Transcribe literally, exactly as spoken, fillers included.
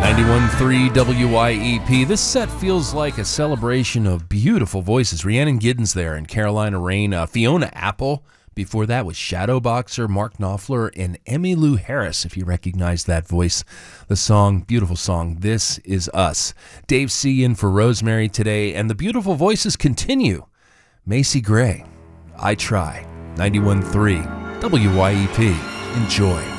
ninety-one point three W Y E P. This set feels like a celebration of beautiful voices. Rhiannon Giddens there and Carolina Rain. Uh, Fiona Apple. Before that was Shadowboxer, Mark Knopfler, and Emmylou Harris, if you recognize that voice. The song, beautiful song, This Is Us. Dave C. in for Rosemary today, and the beautiful voices continue. Macy Gray, I Try, ninety-one point three W Y E P. Enjoy.